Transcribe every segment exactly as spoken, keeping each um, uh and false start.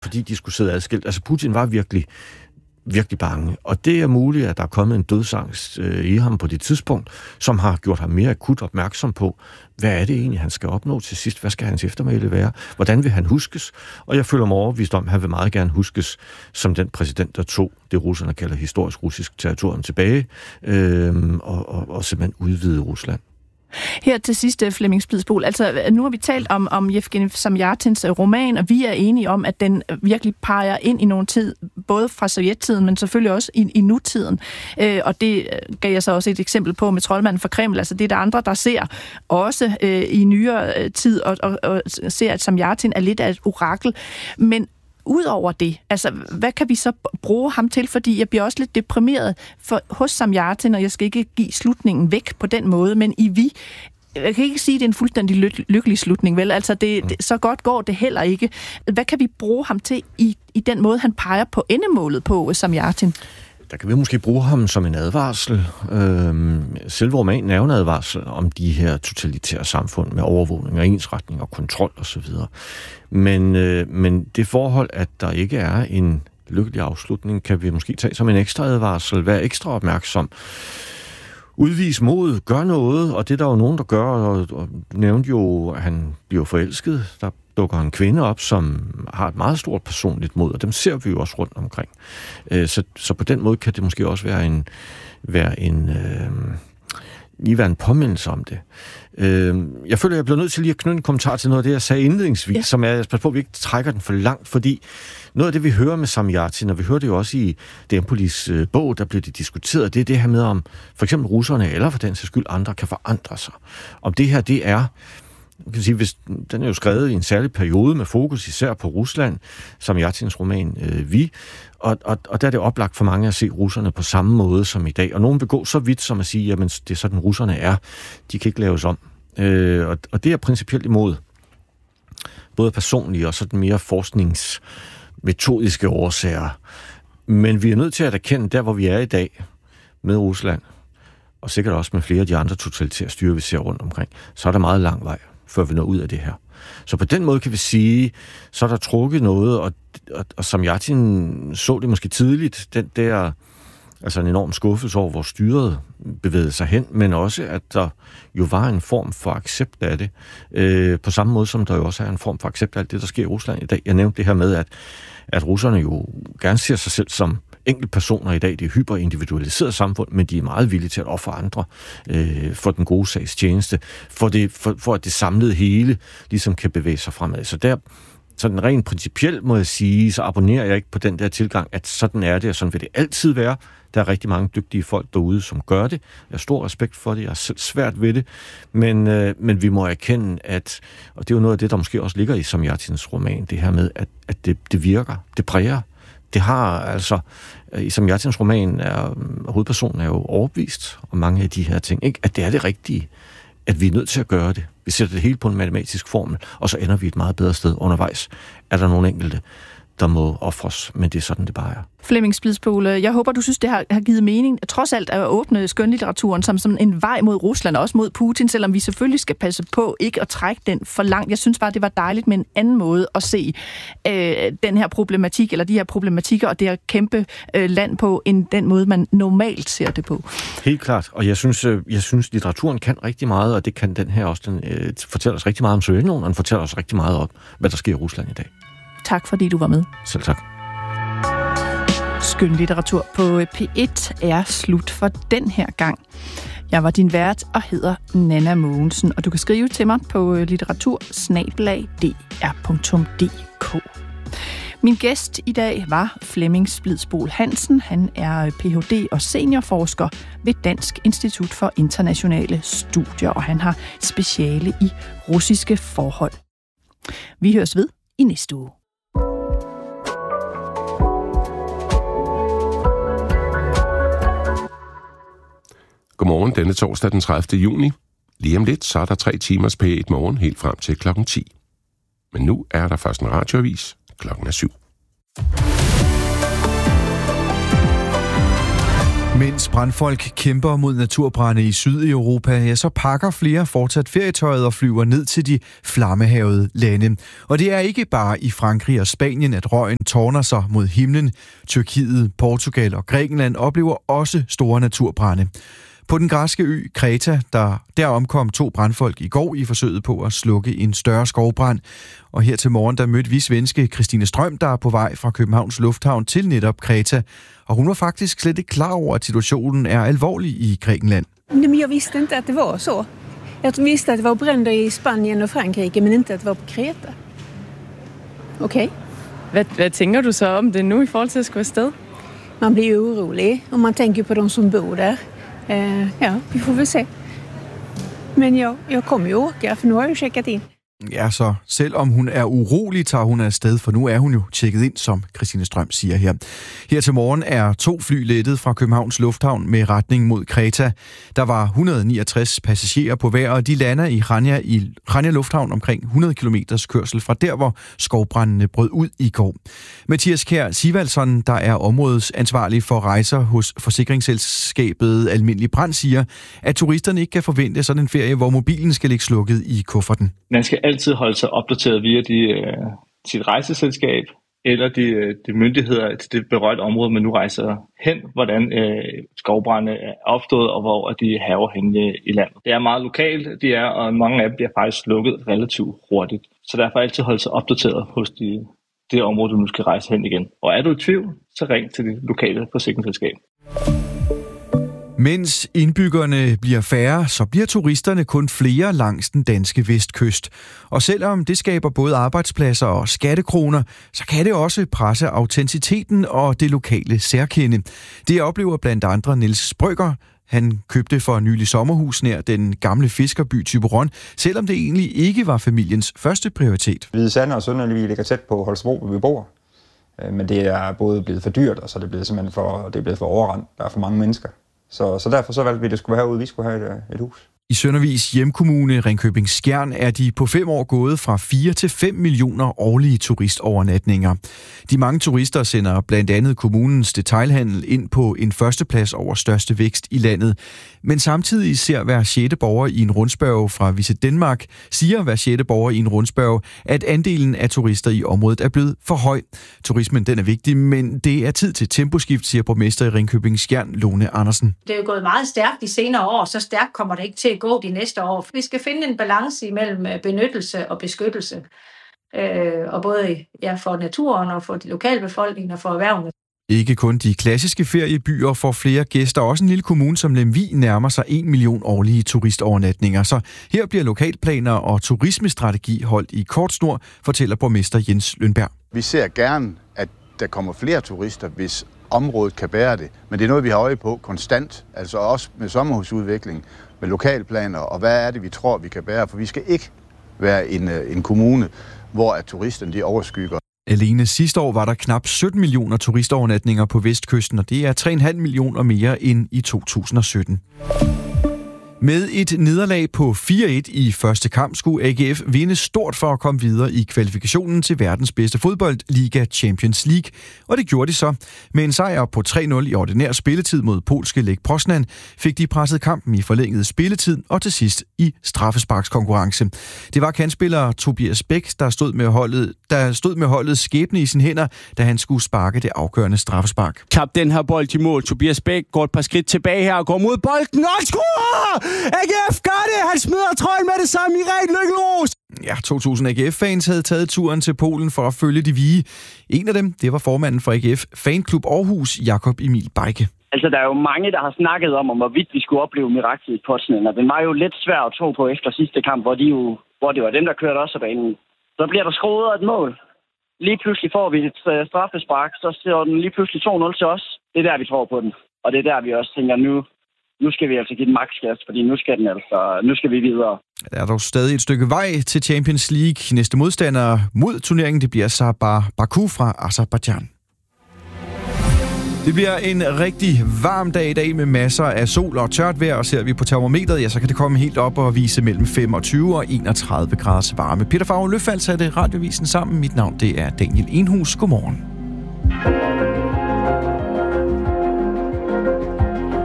fordi de skulle sidde adskilt. Altså Putin var virkelig, virkelig bange. Og det er muligt, at der er kommet en dødsangst øh, i ham på det tidspunkt, som har gjort ham mere akut opmærksom på, hvad er det egentlig, han skal opnå til sidst? Hvad skal hans eftermæle være? Hvordan vil han huskes? Og jeg føler mig overbevist om, at han vil meget gerne huskes som den præsident, der tog det, russerne kalder historisk russisk territorium tilbage, øh, og, og, og simpelthen udvide Rusland. Her til sidst, Flemming Splidsboel, altså nu har vi talt om, om Yevgeni Zamjatins roman, og vi er enige om, at den virkelig peger ind i nogle tid, både fra sovjettiden, men selvfølgelig også i, i nutiden. Øh, og det gav jeg så også et eksempel på med Troldmanden fra Kreml, altså det er der andre, der ser også øh, i nyere tid, og, og, og ser, at Zamjatin er lidt af et orakel. Men udover det, altså, hvad kan vi så bruge ham til? Fordi jeg bliver også lidt deprimeret for, hos Zamjatin, og jeg skal ikke give slutningen væk på den måde, men i vi, jeg kan ikke sige, at det er en fuldstændig ly- lykkelig slutning, vel? Altså, det, det, så godt går det heller ikke. Hvad kan vi bruge ham til i, i den måde, han peger på endemålet på, Zamjatin? Der kan vi måske bruge ham som en advarsel. Øhm, selve romanen er jo en advarsel om de her totalitære samfund med overvågning og ensretning og kontrol osv. Men, øh, men det forhold, at der ikke er en lykkelig afslutning, kan vi måske tage som en ekstra advarsel. Vær ekstra opmærksom. Udvis mod, gør noget, og det er der jo nogen, der gør, og, og nævnte jo, at han bliver forelsket. Der dukker en kvinde op, som har et meget stort personligt mod, og dem ser vi jo også rundt omkring. Så, så på den måde kan det måske også være en, være en, øh, lige være en påmindelse om det. Øh, jeg føler, jeg bliver nødt til lige at knytte en kommentar til noget af det, jeg sagde indledningsvis, ja. Som er, jeg pas på, at vi ikke trækker den for langt, fordi noget af det, vi hører med Zamjatin, og vi hører det jo også i Dempolis øh, bog, der bliver det diskuteret, det er det her med, om for eksempel russerne, eller for den sags skyld andre, kan forandre sig. Om det her, det er man kan sige, hvis, den er jo skrevet i en særlig periode med fokus især på Rusland, som Zamjatins roman øh, Vi, og, og, og der er det oplagt for mange at se russerne på samme måde som i dag. Og nogen vil gå så vidt som at sige, jamen det er sådan russerne er, de kan ikke laves om. Øh, og, og det er principielt imod både personlige og sådan mere forskningsmetodiske årsager. Men vi er nødt til at erkende, der hvor vi er i dag med Rusland, og sikkert også med flere af de andre totalitære styrer, vi ser rundt omkring, så er der meget lang vej, før vi når ud af det her. Så på den måde kan vi sige, så er der trukket noget, og, og, og Zamjatin så det måske tidligt, den der, altså en enorm skuffelse over, hvor styret bevægede sig hen, men også, at der jo var en form for accept af det, øh, på samme måde som der jo også er en form for accept af alt det, der sker i Rusland i dag. Jeg nævnte det her med, at, at russerne jo gerne ser sig selv som enkeltpersoner i dag. Det er hyperindividualiseret samfund, men de er meget villige til at ofre andre øh, for den gode sags tjeneste, for, det, for, for at det samlede hele ligesom kan bevæge sig fremad. Så der, sådan rent principielt må jeg sige, så abonnerer jeg ikke på den der tilgang, at sådan er det, og sådan vil det altid være. Der er rigtig mange dygtige folk derude, som gør det. Jeg har stor respekt for det, jeg har selv svært ved det, men, øh, men vi må erkende, at, og det er jo noget af det, der måske også ligger i Zamjatins roman, det her med, at, at det, det virker, det præger. Det har altså, i Zamjatins roman, er, hovedpersonen er jo overbevist om mange af de her ting, ikke? At det er det rigtige, at vi er nødt til at gøre det. Vi sætter det hele på en matematisk formel, og så ender vi et meget bedre sted undervejs. Er der nogle enkelte, der må ofres, men det er sådan, det bare er. Flemming Splidsboel, jeg håber, du synes, det har, har givet mening. Trods alt at åbne skønlitteraturen som, som en vej mod Rusland, og også mod Putin, selvom vi selvfølgelig skal passe på ikke at trække den for langt. Jeg synes bare, det var dejligt med en anden måde at se øh, den her problematik, eller de her problematikker, og det her kæmpe øh, land på, end den måde, man normalt ser det på. Helt klart, og jeg synes, øh, jeg synes litteraturen kan rigtig meget, og det kan den her også. Den øh, fortæller os rigtig meget om Sovjetunionen, og den fortæller os rigtig meget om, hvad der sker i Rusland i dag. Tak fordi du var med. Selv tak. Skønlitteratur på P et er slut for den her gang. Jeg var din vært og hedder Nanna Mogensen, og du kan skrive til mig på litteratur snabel-a d r punktum d k. Min gæst i dag var Flemming Splidsboel Hansen. Han er P H D og seniorforsker ved Dansk Institut for Internationale Studier, og han har speciale i russiske forhold. Vi høres ved i næste uge. Godmorgen denne torsdag den tredivte juni. Lige om lidt, så er der tre timers P et morgen helt frem til klokken ti. Men nu er der først en radioavis. Klokken er syv. Mens brandfolk kæmper mod naturbrande i Sydeuropa, ja, så pakker flere fortsat ferietøjet og flyver ned til de flammehavede lande. Og det er ikke bare i Frankrig og Spanien, at røgen tårner sig mod himlen. Tyrkiet, Portugal og Grækenland oplever også store naturbrande. På den græske ø Kreta, der, der omkom to brandfolk i går i forsøget på at slukke en større skovbrand. Og her til morgen, der mødte vi svenske Christine Strøm, der er på vej fra Københavns Lufthavn til netop Kreta. Og hun var faktisk slet ikke klar over, at situationen er alvorlig i Grækenland. Men jeg vidste ikke, at det var så. Jeg vidste, at det var bränder i Spanien og Frankrike, men ikke, at det var på Kreta. Okay. Hvad, hvad tænker du så om det nu i forhold til at skulle afsted? Man bliver urolig, og man tænker på dem, som bor der. Uh, ja, vi får vel se. Men jeg, jeg kommer jo åka, for nu har jeg jo tjekket ind. Ja, så selvom hun er urolig, tager hun afsted, for nu er hun jo tjekket ind, som Christine Strøm siger her. Her til morgen er to fly lettet fra Københavns Lufthavn med retning mod Kreta. Der var et hundrede og niogtres passagerer på hver, og de lander i Chania, i Chania Lufthavn omkring hundrede kilometers kørsel fra der, hvor skovbrændene brød ud i går. Mathias Kjær Sivaldsson, der er områdesansvarlig for rejser hos forsikringsselskabet Almindelig Brand, siger, at turisterne ikke kan forvente sådan en ferie, hvor mobilen skal ligge slukket i kufferten. Man skal altid holde sig opdateret via de, uh, sit rejseselskab eller de, de myndigheder til det berørte område, man nu rejser hen, hvordan uh, skovbrande er opstået og hvor de hærger henne i landet. Det er meget lokalt, de er, og mange af dem bliver faktisk lukket relativt hurtigt. Så derfor altid holde sig opdateret hos de, det område, du nu skal rejse hen igen. Og er du i tvivl, så ring til det lokale forsikringsselskab. Mens indbyggerne bliver færre, så bliver turisterne kun flere langs den danske vestkyst. Og selvom det skaber både arbejdspladser og skattekroner, så kan det også presse autenticiteten og det lokale særkende. Det oplever blandt andre Niels Brøgger. Han købte for nylig sommerhus nær den gamle fiskerby Thyborøn, selvom det egentlig ikke var familiens første prioritet. Hvide Sande og Sønderlige ligger tæt på Holstebro, hvor vi bor. Men det er både blevet for dyrt, og så er det blevet simpelthen for, det er blevet for overrendt. Der er for mange mennesker. Så, så derfor så valgte vi, at det skulle være herude, vi skulle have et, et hus. I Søndervigs hjemkommune Ringkøbing Skjern er de på fem år gået fra fire til fem millioner årlige turistovernatninger. De mange turister sender blandt andet kommunens detailhandel ind på en førsteplads over største vækst i landet. Men samtidig ser hver sjette borger i en rundspørge fra Visit Danmark, siger hver sjette borger i en rundspørge, at andelen af turister i området er blevet for høj. Turismen den er vigtig, men det er tid til temposkift, siger borgmester i Ringkøbing Skjern, Lone Andersen. Det er jo gået meget stærkt de senere år, så stærkt kommer det ikke til at gå de næste år. Vi skal finde en balance imellem benyttelse og beskyttelse. Øh, og både ja, for naturen og for de lokale befolkninger og for erhvervene. Ikke kun de klassiske feriebyer får flere gæster, også en lille kommune som Lemvig nærmer sig en million årlige turistovernatninger. Så her bliver lokalplaner og turismestrategi holdt i kort snor, fortæller borgmester Jens Lønberg. Vi ser gerne, at der kommer flere turister, hvis området kan bære det. Men det er noget, vi har øje på konstant, altså også med sommerhusudvikling, med lokalplaner, og hvad er det, vi tror, vi kan bære? For vi skal ikke være en, en kommune, hvor at turisterne de overskygger. Alene sidste år var der knap sytten millioner turistovernatninger på Vestkysten, og det er tre komma fem millioner mere end i to tusind og sytten. Med et nederlag på fire et i første kamp skulle A G F vinde stort for at komme videre i kvalifikationen til verdens bedste fodboldliga Champions League, og det gjorde de så. Med en sejr på tre nul i ordinær spilletid mod polske Lech Poznan fik de presset kampen i forlænget spilletid og til sidst i straffesparkskonkurrence. Det var kantspiller Tobias Bæk, der stod med holdet, der stod med holdets skæbne i sine hænder, da han skulle sparke det afgørende straffespark. Tab den her bold i mål. Tobias Bæk går et par skridt tilbage her og går mod bolden og scorer! A G F gør det! Han smider trøjen med det samme i ren lykkelos! Ja, to tusind A G F-fans havde taget turen til Polen for at følge de hvide. En af dem, det var formanden for A G F Fanklub Aarhus, Jakob Emil Bejke. Altså, der er jo mange, der har snakket om, om hvorvidt vi skulle opleve miraklet i Poznan, og den var jo lidt svær at tro på efter sidste kamp, hvor, de jo, hvor det var dem, der kørte også af banen. Så bliver der skruet et mål. Lige pludselig får vi et straffespark, så ser den lige pludselig to nul til os. Det er der, vi tror på den. Og det er der, vi også tænker, nu, nu skal vi altså give den maksgas, fordi nu skal den altså, nu skal vi videre. Der er dog stadig et stykke vej til Champions League. Næste modstander mod turneringen, det bliver Sabah Baku fra Aserbajdsjan. Det bliver en rigtig varm dag i dag med masser af sol og tørt vejr, og ser vi på termometret, ja, så kan det komme helt op og vise mellem femogtyve og enogtredive graders varme. Peter Favre Løfald satte Radiovisen sammen. Mit navn, det er Daniel Enhus. Godmorgen.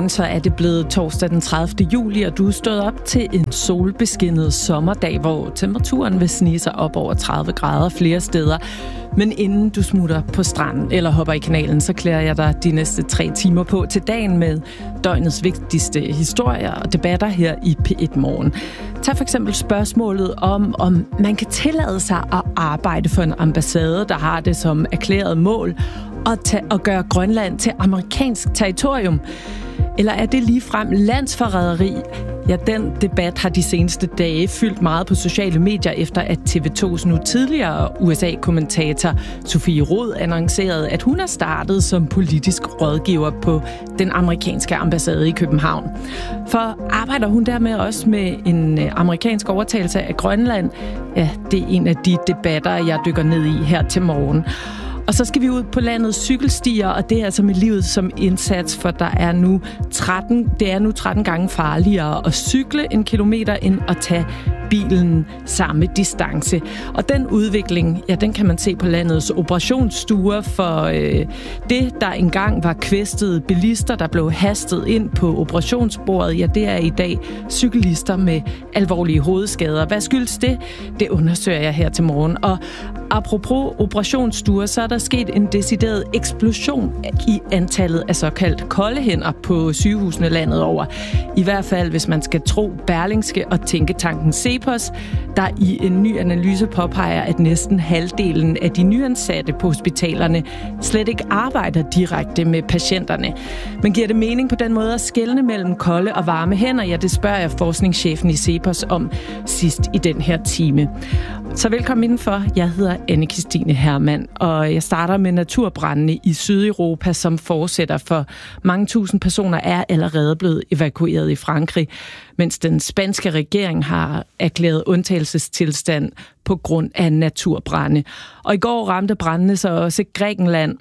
Godmorgen, så er det blevet torsdag den tredivte juli, og du er stået op til en solbeskinnet sommerdag, hvor temperaturen vil snige sig op over tredive grader flere steder. Men inden du smutter på stranden eller hopper i kanalen, så klæder jeg dig de næste tre timer på til dagen med døgnets vigtigste historier og debatter her i P et Morgen. Tag for eksempel spørgsmålet om, om man kan tillade sig at arbejde for en ambassade, der har det som erklæret mål, og, tage, og gøre Grønland til amerikansk territorium. Eller er det ligefrem landsforræderi? Ja, den debat har de seneste dage fyldt meget på sociale medier, efter at T V to's nu tidligere U S A-kommentator Sofie Rod annoncerede, at hun er startet som politisk rådgiver på den amerikanske ambassade i København. For arbejder hun dermed også med en amerikansk overtagelse af Grønland? Ja, det er en af de debatter, jeg dykker ned i her til morgen. Og så skal vi ud på landets cykelstier, og det er altså med livet som indsats, for der er nu tretten, det er nu tretten gange farligere at cykle en kilometer end at tage bilen samme distance. Og den udvikling, ja, den kan man se på landets operationsstuer, for øh, det, der engang var kvæstede bilister, der blev hastet ind på operationsbordet, ja, det er i dag cyklister med alvorlige hovedskader. Hvad skyldes det? Det undersøger jeg her til morgen. Og apropos operationsstuer, så er der sket en decideret eksplosion i antallet af såkaldt kolde hænder på sygehusene landet over. I hvert fald, hvis man skal tro Berlingske og tænketanken Cepos, der i en ny analyse påpeger, at næsten halvdelen af de nyansatte på hospitalerne slet ikke arbejder direkte med patienterne. Men giver det mening på den måde at skelne mellem kolde og varme hænder? Ja, det spørger jeg forskningschefen i Cepos om sidst i den her time. Så velkommen indenfor. Jeg hedder Anne-Kristine Hermann, og jeg starter med naturbrandene i Sydeuropa, som fortsætter, for mange tusind personer er allerede blevet evakueret i Frankrig, mens den spanske regering har erklæret undtagelsestilstand på grund af naturbrande. Og i går ramte brandene så også Grækenland.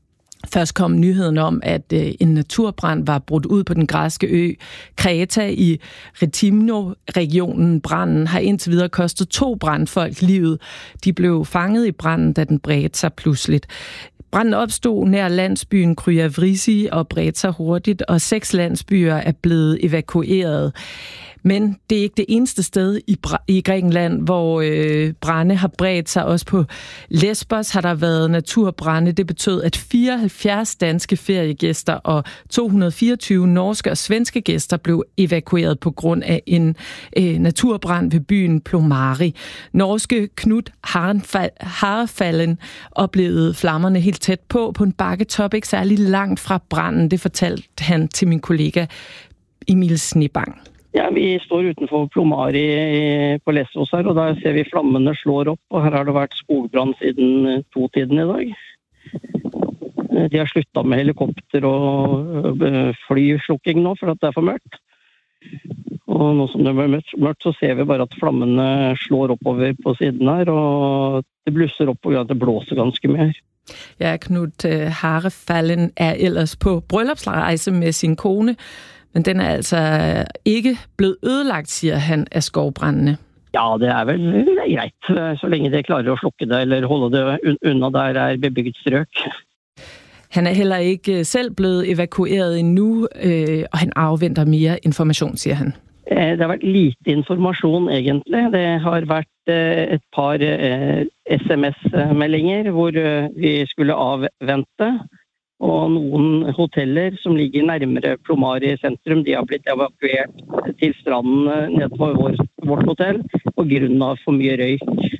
Først kom nyheden om, at øh, en naturbrand var brudt ud på den græske ø Kreta i Rethymno-regionen. Branden har indtil videre kostet to brandfolk livet. De blev fanget i branden, da den bredte sig pludseligt. Branden opstod nær landsbyen Kryavrisi og bredte sig hurtigt, og seks landsbyer er blevet evakueret. Men det er ikke det eneste sted i, i Grækenland, hvor øh, brande har bredt sig. Også på Lesbos har der været naturbrande. Det betød, at fireoghalvfjerds danske feriegæster og to hundrede og fireogtyve norske og svenske gæster blev evakueret på grund af en øh, naturbrand ved byen Plomari. Norske Knut Harefallen oplevede flammerne helt tæt på, på en bakketop, ikke særlig langt fra branden. Det fortalte han til min kollega Emil Snibang. Ja, vi står utenfor Plomari på Lesbos her, og der ser vi flammene slår opp, og her har det vært skogbrand siden to-tiden i dag. De har sluttet med helikopter og flyslukking nå, for at det er for mørkt. Og nå som det er mørkt, så ser vi bare at flammene slår oppover på siden her, og det blusser opp på grunn av at det blåser ganske mye her. Ja, Knut Harefallen er ellers på bryllupsrejse med sin kone, men den er altså ikke blevet ødelagt, siger han, af skovbrandene. Ja, det er vel greit, så længe det klarer at slukke det eller holde det unna der er bebygget strøk. Han er heller ikke selv blevet evakueret endnu, og han afventer mere information, siger han. Det har vært lite information egentlig. Det har vært et par sms-meldinger hvor vi skulle avvente. Og nogle hoteller som ligger nærmere Plomari sentrum, de har blitt evakuert til stranden ned på vår, vårt hotell på grund av for mye røyk.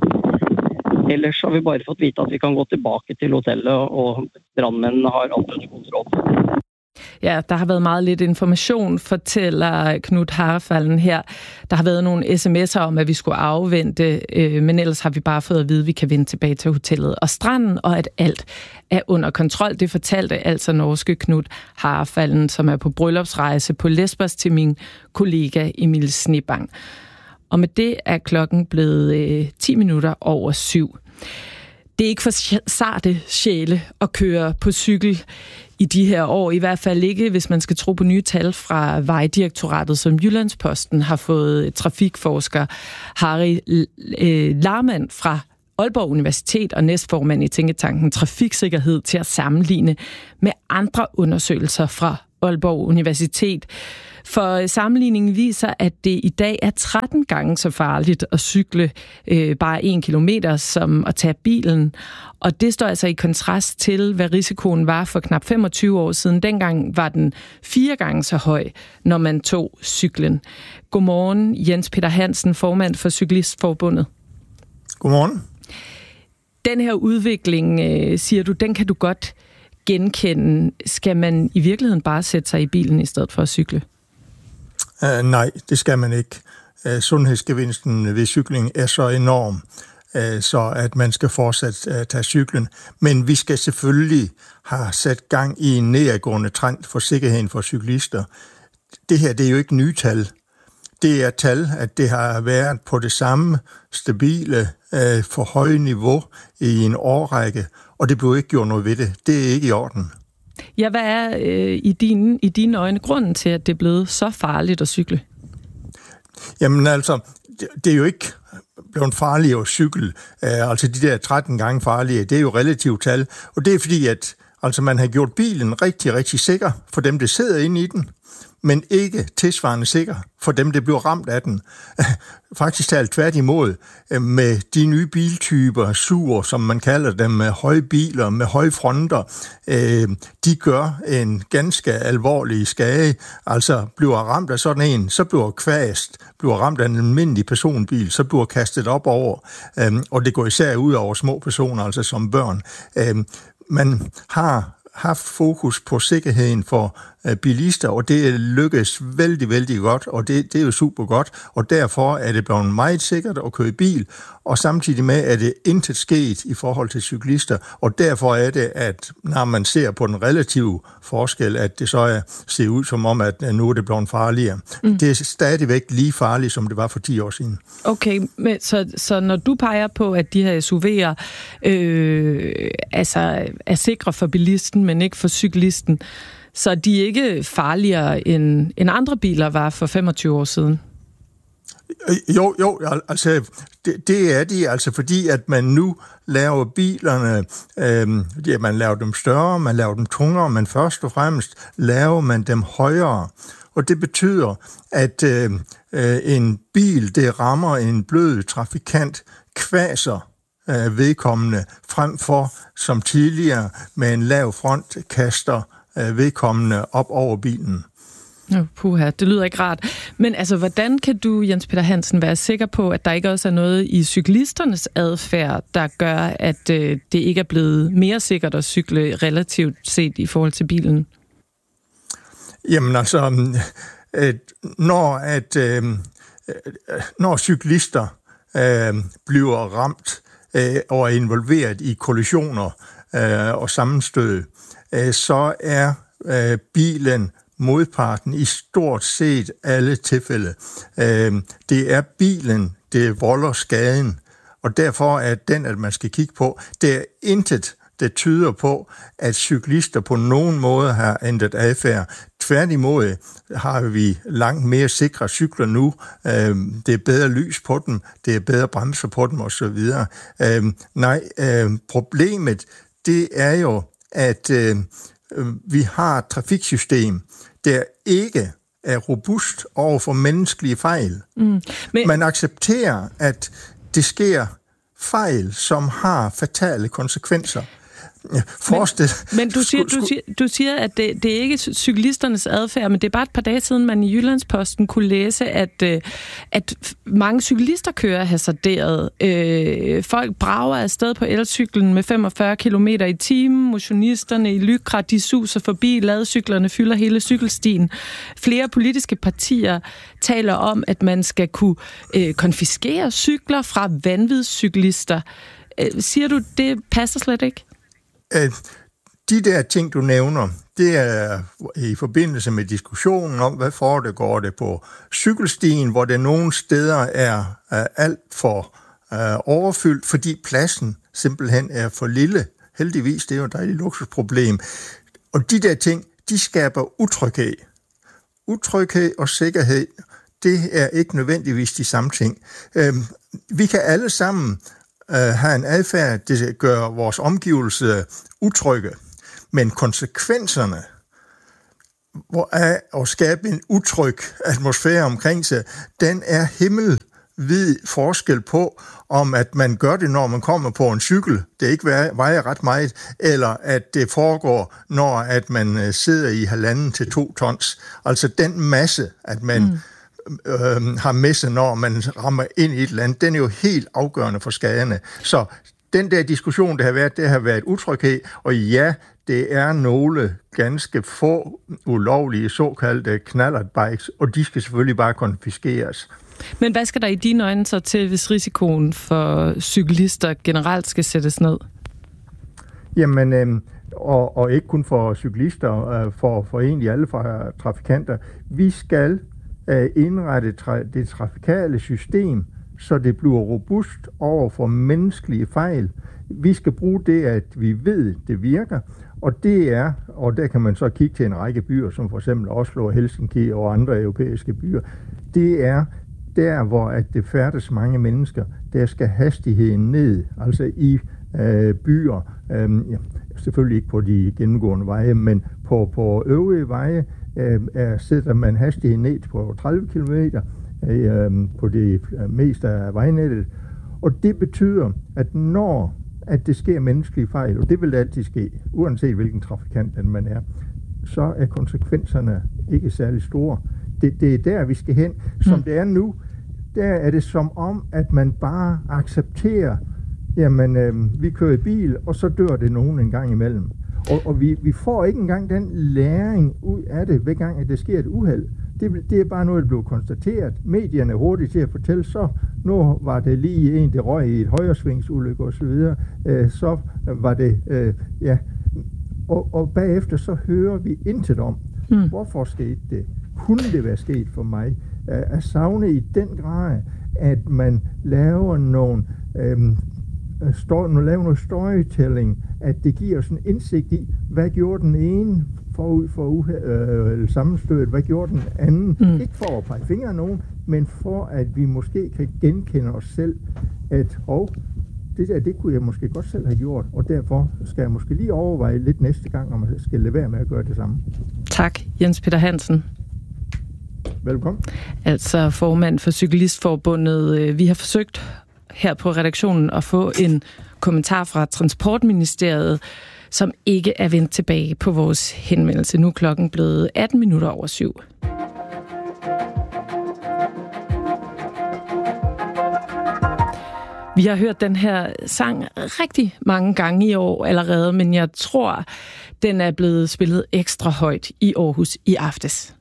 Ellers har vi bare fått vite at vi kan gå tilbake til hotellet, og brandmændene har alt under kontrol. Ja, der har været meget lidt information, fortæller Knut Harefallen her. Der har været nogle sms'er om, at vi skulle afvente, øh, men ellers har vi bare fået at vide, at vi kan vende tilbage til hotellet og stranden, og at alt er under kontrol. Det fortalte altså norske Knut Harefallen, som er på bryllupsrejse på Lesbos, til min kollega Emil Snibang. Og med det er klokken blevet øh, ti minutter over syv. Det er ikke for sarte sjæle at køre på cykel i de her år, i hvert fald ikke, hvis man skal tro på nye tal fra Vejdirektoratet, som Jyllandsposten har fået trafikforsker Harry Larmann fra Aalborg Universitet og næstformand i tænketanken Trafiksikkerhed til at sammenligne med andre undersøgelser fra Aalborg Universitet. For sammenligningen viser, at det i dag er tretten gange så farligt at cykle øh, bare en kilometer som at tage bilen. Og det står altså i kontrast til, hvad risikoen var for knap femogtyve år siden. Dengang var den fire gange så høj, når man tog cyklen. Godmorgen, Jens Peter Hansen, formand for Cyklistforbundet. Godmorgen. Den her udvikling, øh, siger du, den kan du godt genkende. Skal man i virkeligheden bare sætte sig i bilen i stedet for at cykle? Uh, nej, det skal man ikke. Uh, sundhedsgevinsten ved cykling er så enorm, uh, så at man skal fortsat uh, tage cyklen. Men vi skal selvfølgelig have sat gang i en nedadgående trend for sikkerheden for cyklister. Det her, det er jo ikke nye tal. Det er tal, at det har været på det samme stabile, uh, for høje niveau i en årrække, og det blev ikke gjort noget ved det. Det er ikke i orden. Ja, hvad er øh, i, dine, i dine øjne grunden til, at det er blevet så farligt at cykle? Jamen altså, det, det er jo ikke blevet farligt at cykle. Uh, altså de der tretten gange farlige, det er jo relativt tal. Og det er fordi, at altså, man har gjort bilen rigtig, rigtig sikker for dem, der sidder inde i den, men ikke tilsvarende sikker for dem, der bliver ramt af den. Faktisk talt tværtimod med de nye biltyper, S U V'er, som man kalder dem, med høje biler, med høje fronter, de gør en ganske alvorlig skade. Altså bliver ramt af sådan en, så bliver kvæst, bliver ramt af en almindelig personbil, så bliver kastet op over, og det går især ud over små personer, altså som børn. Man har haft fokus på sikkerheden for uh, bilister, og det lykkes vældig, vældig godt, og det, det er jo super godt, og derfor er det blevet meget sikkert at køre i bil, og samtidig med, at det intet sket i forhold til cyklister, og derfor er det, at når man ser på den relative forskel, at det så er, ser ud som om, at nu er det blevet farligere. Mm. Det er stadigvæk lige farligt, som det var for ti år siden. Okay, men så, så når du peger på, at de her S U V'er øh, altså er sikre for bilisten, men ikke for cyklisten, så er de ikke farligere end, end andre biler var for femogtyve år siden? Jo, jo, altså det, det er de, altså fordi at man nu laver bilerne, øh, ja, man laver dem større, man laver dem tungere, men først og fremmest laver man dem højere. Og det betyder, at øh, en bil, det rammer en blød trafikant, kvaser øh, vedkommende, frem for som tidligere med en lav front kaster øh, vedkommende op over bilen. Oh, puha, det lyder ikke rart. Men altså, hvordan kan du, Jens Peter Hansen, være sikker på, at der ikke også er noget i cyklisternes adfærd, der gør, at øh, det ikke er blevet mere sikkert at cykle relativt set i forhold til bilen? Jamen altså, øh, når, at, øh, når cyklister øh, bliver ramt øh, og er involveret i kollisioner øh, og sammenstød, øh, så er øh, bilen modparten i stort set alle tilfælde. Øh, det er bilen, det volder skaden, og derfor er den, at man skal kigge på, det er intet, det tyder på, at cyklister på nogen måde har ændret adfærd. Tværtimod har vi langt mere sikre cykler nu. Øh, det er bedre lys på dem, det er bedre bremser på dem osv. Øh, nej, øh, problemet, det er jo, at øh, vi har et trafiksystem, der ikke er robust over for menneskelige fejl. Mm. Men... Man accepterer, at det sker fejl, som har fatale konsekvenser. Men, men du siger, du siger, du siger at det, det er ikke cyklisternes adfærd, men det er bare et par dage siden, man i Jyllandsposten kunne læse, at, at mange cyklister kører hasarderet. Øh, folk brager afsted på elcyklen med femogfyrre kilometer i timen. Motionisterne i Lykra, de suser forbi. Ladecyklerne fylder hele cykelstien. Flere politiske partier taler om, at man skal kunne øh, konfiskere cykler fra vanvidscyklister. Øh, siger du, det passer slet ikke? De der ting, du nævner, det er i forbindelse med diskussionen om, hvad foregår det på cykelstien, hvor det nogle steder er alt for overfyldt, fordi pladsen simpelthen er for lille. Heldigvis, det er jo et dejligt luksusproblem. Og de der ting, de skaber utryghed. Utryghed og sikkerhed, det er ikke nødvendigvis de samme ting. Vi kan alle sammen Uh, have en adfærd, det gør vores omgivelser utrygge. Men konsekvenserne hvor er at skabe en utryg atmosfære omkring sig, den er himmelvid forskel på, om at man gør det, når man kommer på en cykel, det ikke vejer ret meget, eller at det foregår, når at man sidder i halvanden til to tons. Altså den masse, at man mm. øh, har med sig, når man rammer ind i et land, den er jo helt afgørende for skaderne. Så den der diskussion, der har været, det har været utryghed, og ja, det er nogle ganske få ulovlige såkaldte knallertbikes, og de skal selvfølgelig bare konfiskeres. Men hvad skal der i dine øjne så til, hvis risikoen for cyklister generelt skal sættes ned? Jamen, øh, og, og ikke kun for cyklister, øh, for, for egentlig alle fra trafikanter. Vi skal øh, indrette tra- det trafikale system, så det bliver robust over for menneskelige fejl. Vi skal bruge det, at vi ved, det virker, og det er, og der kan man så kigge til en række byer, som for eksempel Oslo og Helsinki og andre europæiske byer, det er der, hvor at det færdes mange mennesker, der skal hastigheden ned, altså i øh, byer, øh, ja, selvfølgelig ikke på de gennemgående veje, men på, på øvrige veje øh, er, sætter man hastigheden ned på tredive kilometer øh, på det meste af vejnettet, og det betyder, at når at det sker menneskelige fejl, og det vil altid ske, uanset hvilken trafikant man er, så er konsekvenserne ikke særlig store. Det, det er der, vi skal hen. Som mm. det er nu, der er det som om, at man bare accepterer, jamen, øh, vi kører i bil, og så dør det nogen en gang imellem. Og, og vi, vi får ikke engang den læring ud af det, hver gang at det sker et uheld. Det, det er bare noget, der blev konstateret. Medierne er hurtige til at fortælle, så nu var det lige en, der røg i et højresvingsulykke og så videre. Øh, så var det, øh, ja. Og, og bagefter så hører vi intet om, mm. hvorfor skete det? Kunne det være sket for mig? At savne i den grad, at man laver nogle, øhm, stå, laver noget storytelling, at det giver sådan en indsigt i, hvad gjorde den ene forud for uh- øh, sammenstødet, hvad gjorde den anden? Mm. Ikke for at pege fingre af nogen, men for at vi måske kan genkende os selv, at oh, det der, det kunne jeg måske godt selv have gjort, og derfor skal jeg måske lige overveje lidt næste gang, om jeg skal lade være med at gøre det samme. Tak, Jens Peter Hansen. Velkommen. Altså formand for Cyklistforbundet. Vi har forsøgt her på redaktionen at få en kommentar fra Transportministeriet, som ikke er vendt tilbage på vores henvendelse. Nu er klokken blevet atten minutter over syv. Vi har hørt den her sang rigtig mange gange i år allerede, men jeg tror, den er blevet spillet ekstra højt i Aarhus i aftes.